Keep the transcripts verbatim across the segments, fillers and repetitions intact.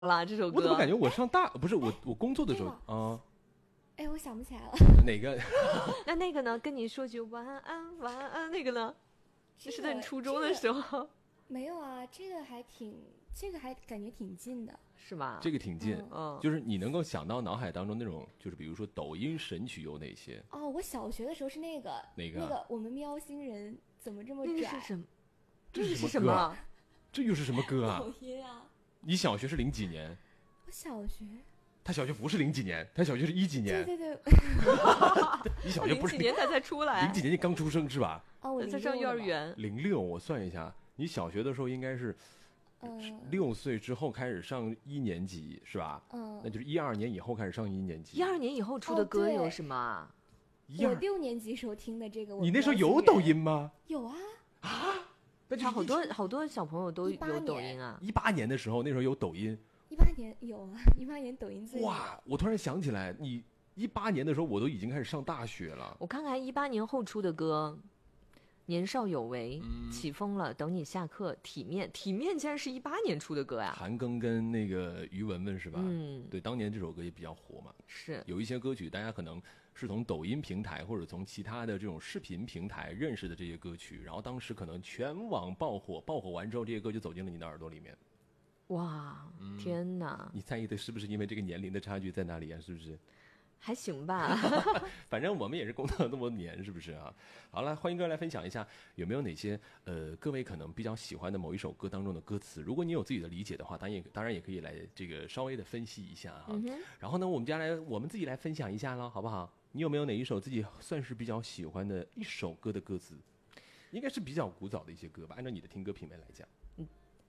啦，这首歌。 我怎么感觉我上大不是我我工作的时候啊？ 哎，我想不起来了。 哪个？ 那那个呢？跟你说句晚安，晚安，那个呢？这是在你初中的时候。 没有啊，这个还挺，这个还感觉挺近的， 是吧？ 这个挺近， 嗯， 就是你能够想到脑海当中那种，就是比如说抖音神曲有哪些？ 哦，我小学的时候是那个哪个？ 那个我们喵星人怎么这么拽？ 那是什么？ 这是什么？ 这又是什么歌啊？ 抖音啊！ 你小学是零几年？ 我小学。 他小学不是零几年，他小学是一几年。 对对对。 你小学不是零几年他才出来？ 零几年你刚出生是吧？ 哦，我在上幼儿园。 零六，我算一下，你小学的时候应该是，六岁之后开始上一年级是吧？ 嗯， 那就是一二年以后开始上一年级。 一二年以后出的歌有什么？ 我六年级时候听的这个。 你那时候有抖音吗？ 有啊。 啊？ 他好多好多小朋友都有抖音啊。 一八年的时候，那时候有抖音。 一八年有啊，一八年抖音最哇！我突然想起来，你一八年的时候，我都已经开始上大学了。 我看看一八年后出的歌，年少有为、 嗯、 起风了、等你下课、体面，体面竟然是一八年出的歌呀！ 韩庚跟那个于文文是吧？ 嗯， 对，当年这首歌也比较火嘛。 是有一些歌曲，大家可能是从抖音平台或者从其他的这种视频平台认识的这些歌曲，然后当时可能全网爆火，爆火完之后，这些歌就走进了你的耳朵里面。 哇，嗯、天哪！ 你在意的是不是因为这个年龄的差距在哪里啊？是不是？ 还行吧， 反正我们也是工作了那么多年，是不是啊？好了，欢迎各位来分享一下，有没有哪些呃各位可能比较喜欢的某一首歌当中的歌词？如果你有自己的理解的话，当然也当然也可以来这个稍微的分析一下啊。 嗯、 然后呢，我们家来我们自己来分享一下了，好不好？你有没有哪一首自己算是比较喜欢的一首歌的歌词？应该是比较古早的一些歌吧，按照你的听歌品味来讲。嗯。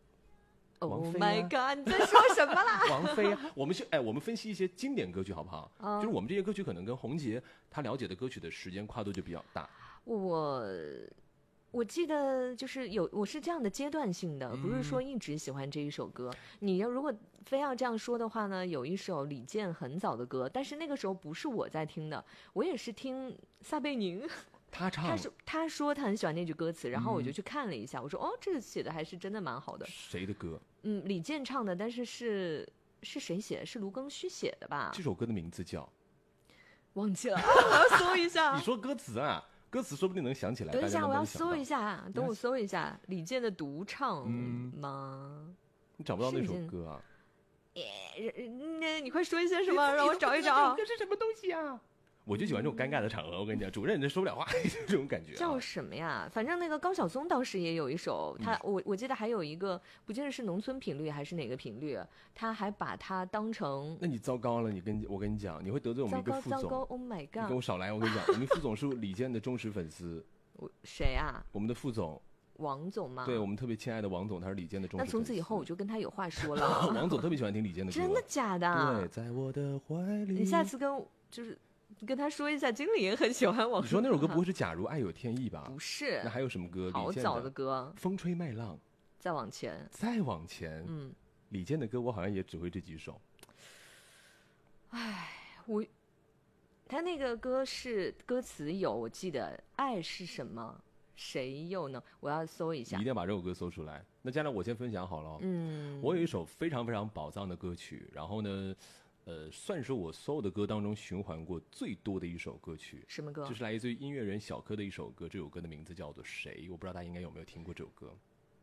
Oh my god！ 你在说什么啦？ 王菲啊，我们是哎，我们分析一些经典歌曲好不好？ 嗯、 就是我们这些歌曲可能跟洪杰他了解的歌曲的时间跨度就比较大。 我我记得就是有我是这样的阶段性的，不是说一直喜欢这一首歌。嗯、你要如果非要这样说的话呢，有一首李健很早的歌，但是那个时候不是我在听的，我也是听撒贝宁。 他唱， 他说他说他很喜欢那句歌词，然后我就去看了一下，嗯、我说哦，这个写的还是真的蛮好的。 谁的歌？ 嗯，李健唱的，但是是是谁写的？是卢庚戌写的吧？ 这首歌的名字叫…… 忘记了，我要搜一下。 你说歌词啊？歌词说不定能想起来。 等一下，我要搜一下，等我搜一下李健的独唱吗？ 嗯、你找不到那首歌啊？ 那你快说一些什么，让我找一找。 这是什么东西啊？我就喜欢这种尴尬的场合，我跟你讲，主任你说不了话，这种感觉、啊。 叫什么呀？反正那个高晓松当时也有一首，他、嗯、我我记得还有一个，不记得是农村频率还是哪个频率，他还把它当成…… 那你糟糕了，你跟我跟你讲，你会得罪我们一个副总。 糟糕，糟糕 ！Oh my god！ 你跟我少来，我跟你讲，我们副总是李健的忠实粉丝。 我谁啊？ 我们的副总。 王总吗？ 对，我们特别亲爱的王总，他是李健的忠实粉丝。 那从此以后我就跟他有话说了。 王总特别喜欢听李健的歌。 真的假的？ 对，在我的怀里。 你下次跟就是。跟他说一下，经理也很喜欢我。 你说那首歌不会是《假如爱有天意》吧？ 不是。 那还有什么歌？ 好早的歌， 《风吹麦浪》。 再往前。 再往前。 嗯， 李健的歌我好像也只会这几首。 唉，我他那个歌是歌词有，我记得爱是什么，谁又能？我要搜一下。 你一定要把这首歌搜出来。那将来我先分享好了。 嗯， 我有一首非常非常宝藏的歌曲，然后呢。呃，算是我所有的歌当中循环过最多的一首歌曲。 什么歌？ 这是来自于音乐人小柯的一首歌，这首歌的名字叫做《谁》，我不知道大家应该有没有听过这首歌。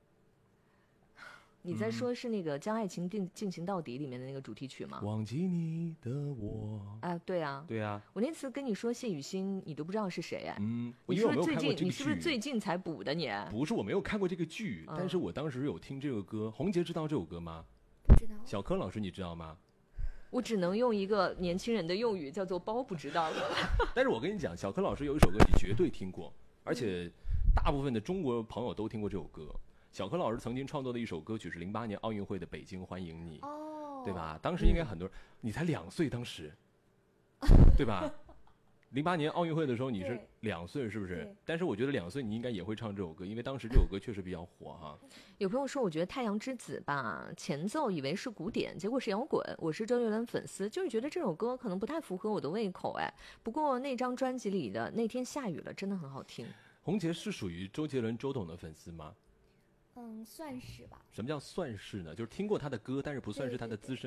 你在说是那个《将爱情进进行到底》里面的那个主题曲吗？ 忘记你的我啊，对啊， 对啊。 我那次跟你说谢雨欣，你都不知道是谁哎。 嗯， 你是不是最近？你是不是最近才补的你？ 不是，我没有看过这个剧， 嗯、 但是我当时有听这个歌。洪杰知道这首歌吗？ 不知道。 小柯老师，你知道吗？ 我只能用一个年轻人的用语叫做包不知道了。 但是我跟你讲，小柯老师有一首歌你绝对听过，而且大部分的中国朋友都听过这首歌。小柯老师曾经创作的一首歌曲是零八年奥运会的《北京欢迎你》， 哦， 对吧？当时应该很多人，你才两岁，当时，对吧？零八年奥运会的时候你是两岁，是不是？但是我觉得两岁你应该也会唱这首歌，因为当时这首歌确实比较火哈。 有朋友说，我觉得《太阳之子》吧，前奏以为是古典，结果是摇滚。我是周杰伦粉丝，就是觉得这首歌可能不太符合我的胃口哎。不过那张专辑里的《那天下雨了》真的很好听。 洪杰是属于周杰伦周董的粉丝吗？ 嗯，算是吧。 什么叫算是呢？就是听过他的歌，但是不算是他的资深